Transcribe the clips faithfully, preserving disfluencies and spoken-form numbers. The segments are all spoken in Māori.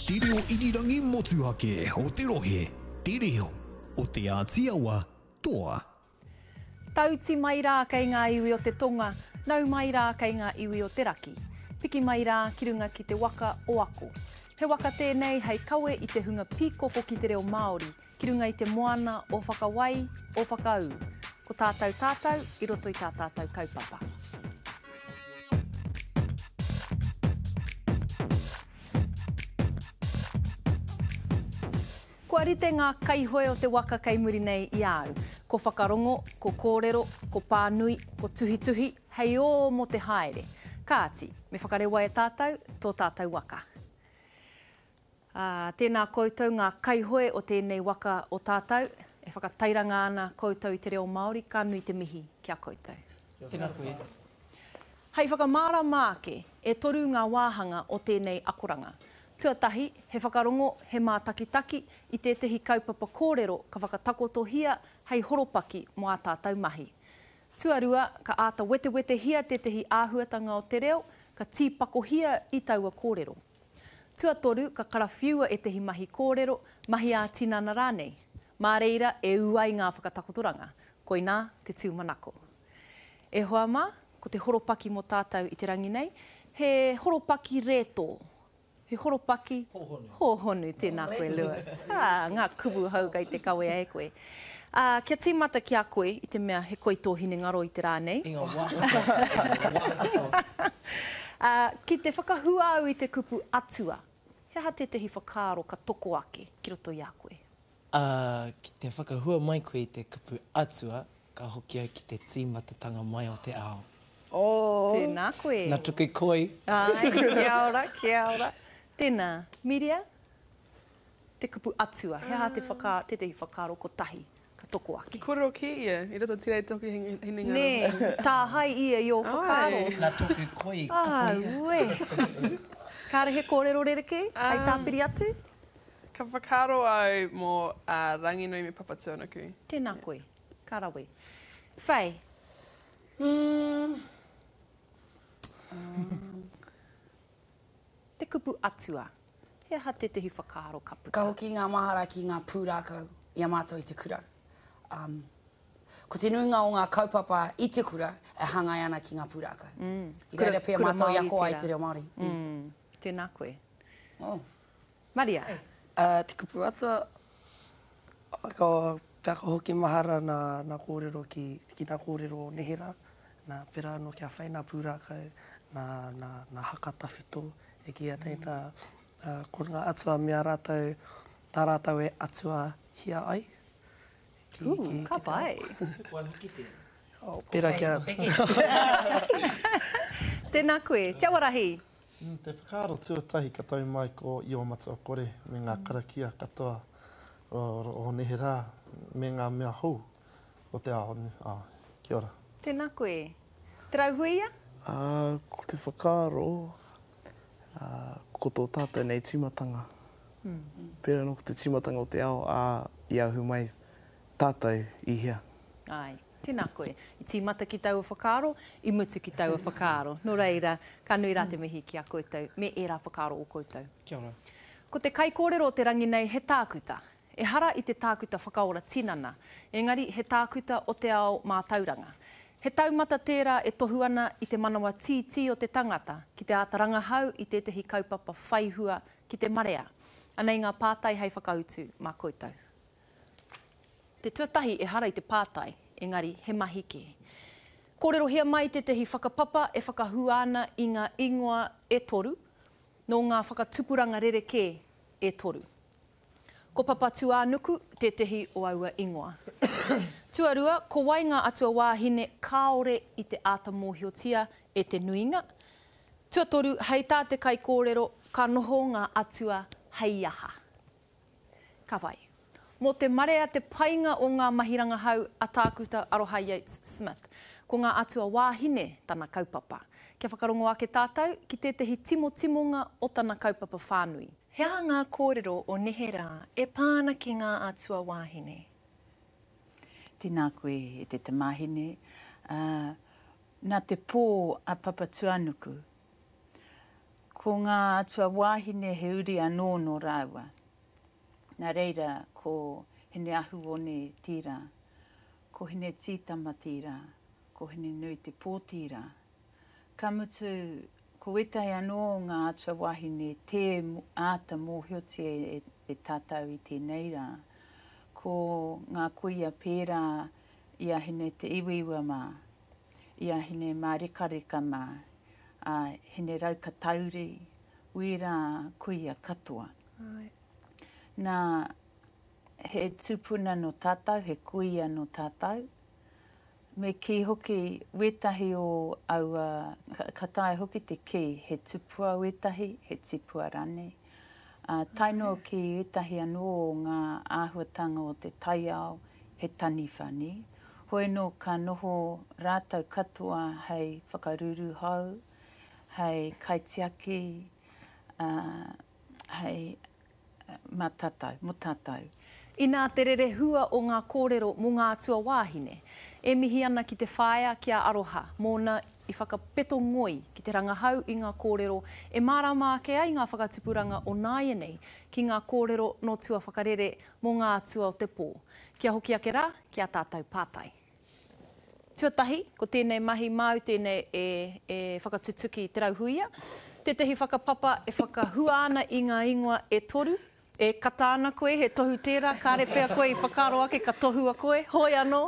Te reo irirangi motuhake o te rohe, te reo o te ātiawa toa. Tauti mai rā kei ngā iwi o te tonga, nau mai rā kei ngā iwi o te raki. Piki mai rā ki runga ki te waka o ako. He waka tēnei hei kawe i te hunga pīkoko ki te reo Māori, ki runga i te moana o whakawai, o whakau. Ko tātou tātou, i roto i tā tātou kaupapa. Kua rite ngā kaihoe o te waka kei muri nei i au. Ko whakarongo, ko kōrero, ko pānui, ko tuhituhi, hei o mo te haere. Kāti, me whakarewa e tātou, tō tātou waka. Uh, tēnā koutou ngā kaihoe o tēnei waka o tātou, e whakatairanga ana koutou i te reo Māori, ka nui te mihi kia koutou. Tēnā koe. Hei whakamāra māke, e toru ngā wāhanga o tēnei akoranga. Tuatahi, he whakarongo, he mātakitaki, i tētahi kaupapa kōrero ka whakatakotohia hei horopaki mo a tātou mahi. Tuarua, ka āta wete wete hia tētahi āhuatanga o te reo, ka tīpakohia i taua kōrero. Tuatoru, ka karawhiua e tehi mahi kōrero, mahi a tinana rānei. Mā reira, e uai ngā whakatakotoranga. Koinā, te tūmanako. E hoa mā, ko te horopaki mo tātou i te rangi nei, he horopaki reto. He horopaki Hohonu. Hohonu, tēnā koe, Lewis. Ah, ngā kubu hauga i te kawe e koe. Uh, kia tīmata ki a koe, i te mea he koi tōhine ngaro i te rānei. Inga wākato. uh, ki te whakahuau i te kupu atua, he ha tētahi whakaaro ka toko ake ki roto i a koe? Uh, ki te whakahua mai koe i te kupu atua, ka hoki au ki te tīmatatanga mai o te ao. Oh. Tēnā koe. Nā tuku koi. Ai, kia ora, kia ora. Tēnā, Miria, te kupu atua, he ha te whaka, tētahi whakaaro ko tahi, ka toko ake. Kōrero ki ia, i roto tirei toki hini ngaro. Nē, tā hai ia i o whakaaro. Nā tuku koi. Ah, kupu ia. ue. Kāre he kōrero rereke, ai Um, tāpiri atu? Ka whakaaro au mō uh, Ranginui me Papa Tūnaku. Tēnā koe, kārawe. Whai, Mm. te kupu atua, he ha tētahi whakaaro ka puta. Ka hoki ngā mahara ki ngā pūrākau i a mātou i te kura. Um, ko te nuinga o ngā kaupapa i te kura e hangai ana ki ngā pūrākau. Mm. I reira pia Kura mātou i Māori ako ai tērā. te reo Māori. Mm. Tēnā koe. Oh. Maria, Uh, te kupu atua, ka pia ka hoki mahara nā, nā kōrero ki, ki nā kōrero o Nehera, nā pera anō kia whai nā pūrākau, nā, nā, nā haka tawhito, e kia nei nā uh, ko ngā atua mea rātau, tā rātau e atua hia ai. Ki, Ooh, ka pai. Kua hoki te. Oh, pera kia. Tēnā koe, te awarahi. Mm, te whakaaro tuatahi ka tau mai ko Iwa Matua Kore me ngā karakia katoa o, o Nehera me ngā mea hou o te ahonu. Ah, kia ora. Tēnā koe. Te rauhuia? Uh, ko te whakaaro, uh, ko tō tātou nei timatanga. Mm. Pera no ko te timatanga o te ao, a i ahu mai tātou i hea. Ai, tēnā koe. I tīmata ki taua whakaaro, i mutu ki taua whakaaro. No reira, ka nui rā te mihi ki a koutou, me e rā whakaaro o koutou. Kia ora. Ko te kai kōrero o te rangi nei, he tākuta. E hara i te tākuta whakaora tinana. Engari, he tākuta o te ao mā tauranga. He taumata tērā e tohu ana i te manawa tī-tī o te tangata, ki te ātaranga hau i tētahi kaupapa whaihua ki te marea. Anei ngā pātai hei whakautu mā koutou. Te tuatahi e hara i te pātai, engari he mahike. Kōrero hea mai tētahi whakapapa e whakahua ana i ngā ingoa e toru, no ngā whakatupuranga rereke e toru. Ko Papa Tuanuku, tētahi o aua ingoa. Tuarua, ko wainga atua wāhine kāore i te āta mōhiotia e te nuinga. Tuatoru, hei tā te kai kōrero, ka noho ngā atua hei aha. Ka vai. Mō te marea te painga o ngā mahiranga hau a tākuta Aroha Yates Smith, ko ngā atua wāhine tana kaupapa. Kia whakarongo ake tātou ki tētahi timo-timonga o tana kaupapa whānui. Hea ngā kōrero o Nehera e pāna ki ngā atua wāhine? Tēnā koe e te te mahine. Uh, nā te pō a Papa Tuanuku, Ko ngā atua wāhine he uri anō no rāua. Nā reira, ko hene ahu o ne tira, ko hene tītama tira, ko hene nui te pō tira. Ka mutu, ko etahi anō ngā atua wāhine te āta mōhiotia e, e tātau i tēnei rā. Ko ngā kuia pērā ia hene te iwiwa mā, ia hene mā reka mā, a hene rauka tauri, uira kuia katoa. Ai. Nā he tūpuna no tātau, he kuia no tātau. Me ki hoki wetahi o aua, ka, ka tae hoki te ki, he tupua wetahi, he tipua rane. Uh, taino ki etahi anō o ngā āhuatanga o te taiao, he tani whani. Hoi no ka noho rātau katoa hei whakaruru hau, hei kaitiaki, uh, hei uh, matatau, motatau. I nā te rere hua o ngā kōrero mō ngā atua wāhine, e mihi ana ki te whaea kia aroha, mōna i whakapeto ngoi ki te rangahau i ngā kōrero, e mārama ake ai ngā whakatupuranga o nāia nei ki ngā kōrero no tua whakarere mō ngā atua o te pō. Kia hoki ake rā, kia tātou pātai. Tuatahi, ko tēnei mahi māu tēnei e, e whakatutuki te rauhuia. Te tehi whakapapa e whakahua ana i ngā ingoa e toru. E kata ana koe, he tohu tērā, kāre pēr koe i whakaro ake, ka tohua koe, hoi anō.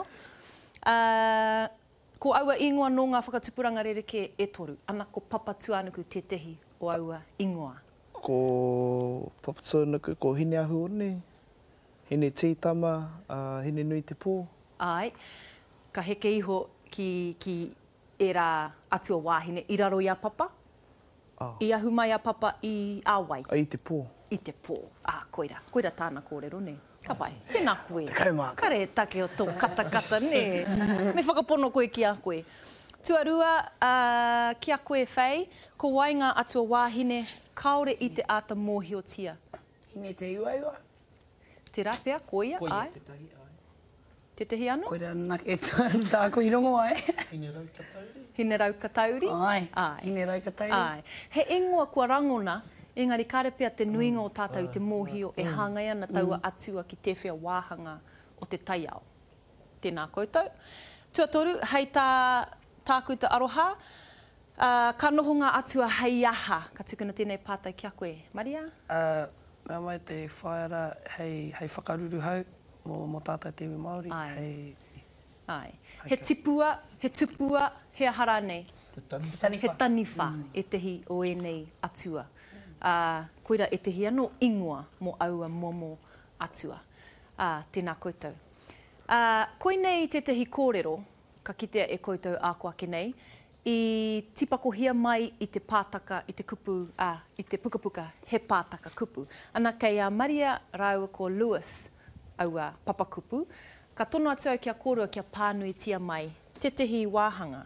Uh, ko aua ingoa no ngā whakatupuranga rereke e toru, ana ko papa tuanuku te tehi o aua ingoa. Ko papa tuanuku, ko hine ahu one, hine tītama, uh, hine nui te pō. Ai, ka heke iho ki, ki e rā atua wāhine, i raro i a papa, oh. i ahu mai a papa i āwai. I te pō. I te pō. Ah, koira. Koira tāna kōrero, ne? Ka pai. Tēnā koe. Te kaumāka. Kare take o tō katakata, ne? Me whakapono koe ki a koe. Tuarua, uh, ki a koe whai, ko wainga atua wāhine, kaore i te āta mōhiotia. Hine te iwaiwa. Te rapea, koia, Koia, ai? te tahi, ai. Te tehi anu? Koira nake tāko i rongo ai. Hine rau ka tauri. Hine rau ka tauri? Ai, ai. hine rau ka tauri. Ai. He ingoa kua rangona, engari karepea te nuinga o tātou i te mōhio e hāngai ana taua atua ki te whea wāhanga o te taiao. Tēnā koutou. Tuatoru, hei tā tāku te aroha, uh, ka noho ngā atua hei aha, ka tukuna tēnei pātai kia koe. Maria? Uh, mea mai te whaera hei, hei whakaruru hau mō, mō tātai te iwi Māori. Ai. Hei, Ai. He tipua, he tupua, he ahara nei. Te tani. Taniwha. He taniwha mm. e tehi o enei atua. Uh, koira e tehi anō ingoa mō aua momo atua. Uh, tēnā koutou. Uh, koi nei te tehi kōrero, ka kitea e koutou āko ake nei, i tipakohia mai i te pātaka, i te kupu, uh, i te pukapuka, he pātaka kupu. Ana kei a Maria Raua ko Lewis aua papakupu, ka tono atu au kia kōrua kia pānui tia mai, te tehi wāhanga.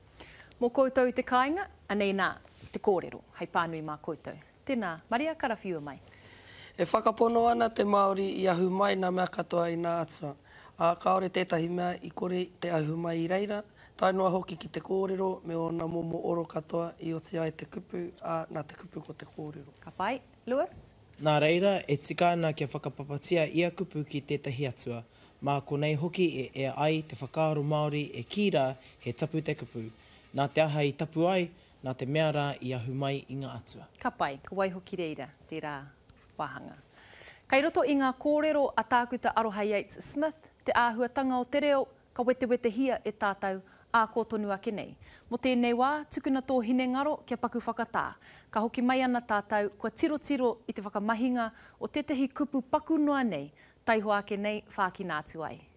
Mō koutou i te kāinga, anei nā te kōrero, hei pānui mā koutou. Tēnā, Maria, karawhiua mai. E whakapono ana te Māori i ahu mai nā mea katoa i nā atua. A kaore tētahi mea i kore te ahu mai i reira, tainoa hoki ki te kōrero me o nā momo oro katoa i o te ai te kupu, a nā te kupu ko te kōrero. Ka pai, Lewis? Nā reira, e tika ana kia whakapapatia ia kupu ki tētahi atua. Mā konei hoki e e ai te whakaaro Māori e kīra he tapu te kupu. Nā te aha i tapu ai, nā te mea rā i ahu mai i ngā atua. Ka pai, ka waihoki reira, te rā wāhanga. Kai roto i ngā kōrero a tākuta Aroha Yates Smith, te āhuatanga o te reo, ka wete wete hia e tātou a kōtonu ake nei. Mo tēnei wā, tukuna tō hine ngaro kia paku whakatā. Ka hoki mai ana tātou, kua tiro tiro i te whakamahinga o te tehi kupu paku noa nei, taiho ake nei, whāki nātu ai.